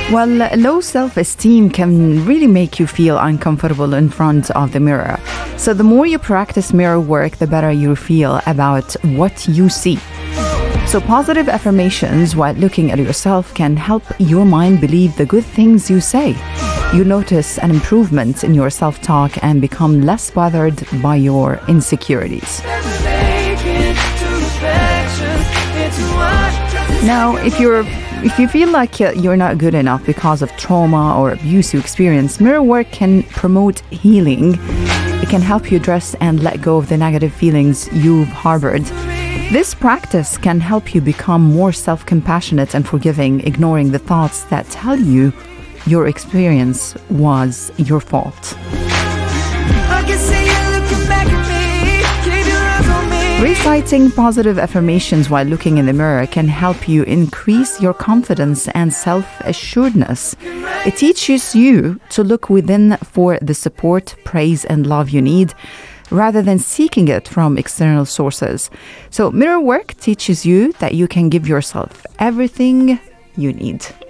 Well, low self-esteem can really make you feel uncomfortable in front of the mirror. So the more you practice mirror work, the better you feel about what you see. So positive affirmations while looking at yourself can help your mind believe the good things you say. You notice an improvement in your self-talk and become less bothered by your insecurities. Now, if you feel like you're not good enough because of trauma or abuse you experience, mirror work can promote healing. It can help you address and let go of the negative feelings you've harbored. This practice can help you become more self-compassionate and forgiving, ignoring the thoughts that tell you your experience was your fault. Reciting positive affirmations while looking in the mirror can help you increase your confidence and self-assuredness. It teaches you to look within for the support, praise, and love you need, rather than seeking it from external sources. So mirror work teaches you that you can give yourself everything you need.